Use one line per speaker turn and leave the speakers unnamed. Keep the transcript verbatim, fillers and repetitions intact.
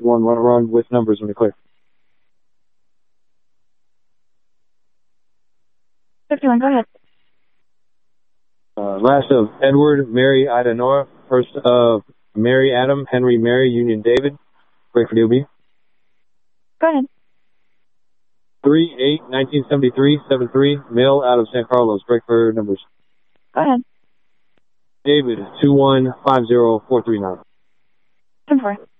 one, run around with numbers when you're clear.
fifty-one, go ahead.
Uh, last of Edward, Mary, Ida, Nora. First of Mary, Adam, Henry, Mary, Union, David. Break for D O B.
Go ahead.
three eight nineteen seventy-three seven three, male out of San Carlos. Break for numbers.
Go ahead.
David, two one five zero four three nine.
ten four.